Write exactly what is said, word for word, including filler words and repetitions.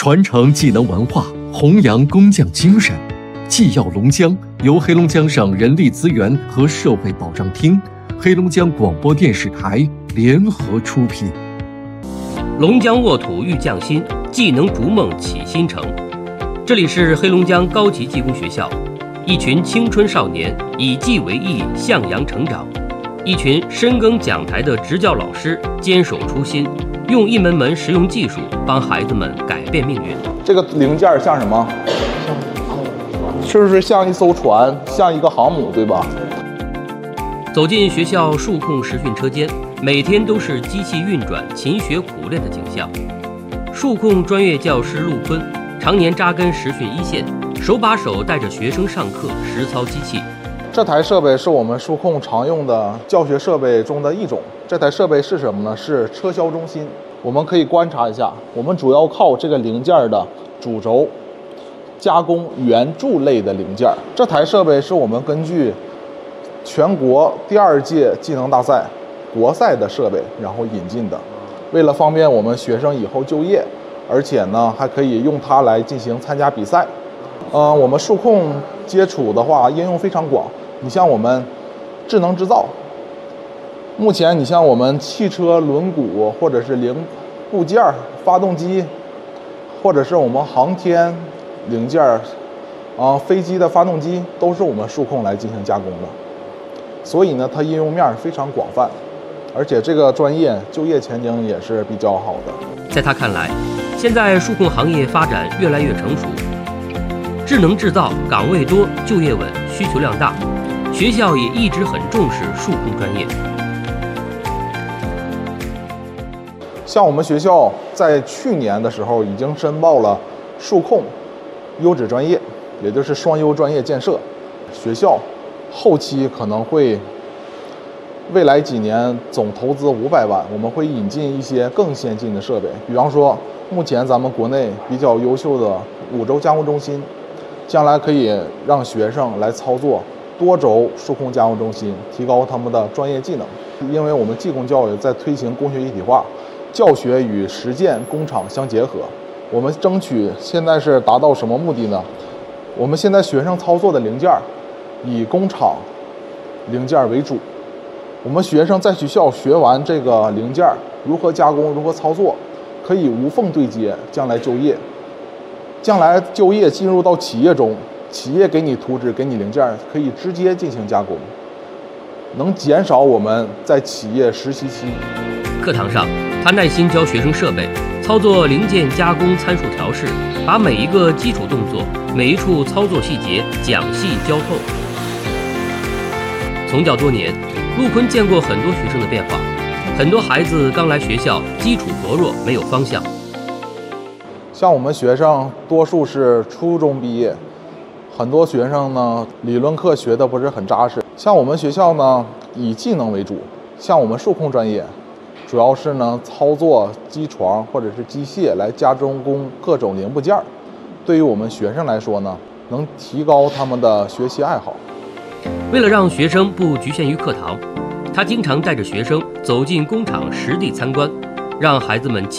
传承技能文化，弘扬工匠精神。技耀龙江由黑龙江省人力资源和社会保障厅、黑龙江广播电视台联合出品。 龙江沃土育匠心，技能逐梦启新城。这里是黑龙江高级技工学校，一群青春少年以技为艺，向阳成长；一群深耕讲台的执教老师坚守初心，用一门门实用技术帮孩子们改变命运。 这个零件像什么？是不是像一艘船，像一个航母，对吧？ 走进学校数控实训车间，每天都是机器运转、勤学苦练的景象。数控专业教师陆坤常年扎根实训一线，手把手带着学生上课实操机器。 这台设备是我们数控常用的教学设备中的一种。这台设备是什么呢？是车销中心。我们可以观察一下，我们主要靠这个零件的主轴加工圆柱类的零件。这台设备是我们根据全国第二届技能大赛国赛的设备然后引进的，为了方便我们学生以后就业，而且呢还可以用它来进行参加比赛。呃，我们数控接触的话应用非常广，你像我们智能制造，目前你像我们汽车轮毂或者是零部件、发动机，或者是我们航天零件啊、呃，飞机的发动机都是我们数控来进行加工的，所以呢，它应用面非常广泛，而且这个专业就业前景也是比较好的。 在他看来，现在数控行业发展越来越成熟，智能制造岗位多、就业稳、需求量大，学校也一直很重视数控专业。 像我们学校在去年的时候已经申报了数控优质专业，也就是双优专业建设。学校后期可能会未来几年总投资五百万，我们会引进一些更先进的设备，比方说目前咱们国内比较优秀的五轴加工中心，将来可以让学生来操作多轴数控加工中心，提高他们的专业技能。因为我们技工教育在推行工学一体化，教学与实践工厂相结合，我们争取现在是达到什么目的呢？我们现在学生操作的零件以工厂零件为主，我们学生在学校学完这个零件如何加工、如何操作，可以无缝对接，将来就业。将来就业进入到企业中，企业给你图纸、给你零件，可以直接进行加工，能减少我们在企业实习期。 课堂上，他耐心教学生设备，操作零件加工、参数调试，把每一个基础动作、每一处操作细节讲细教透。从教多年，陆坤见过很多学生的变化，很多孩子刚来学校，基础薄弱，没有方向。 像我们学生多数是初中毕业，很多学生呢理论课学的不是很扎实。像我们学校呢以技能为主，像我们数控专业主要是呢操作机床或者是机械来加中工各种零部件，对于我们学生来说呢，能提高他们的学习爱好。 为了让学生不局限于课堂，他经常带着学生走进工厂实地参观，让孩子们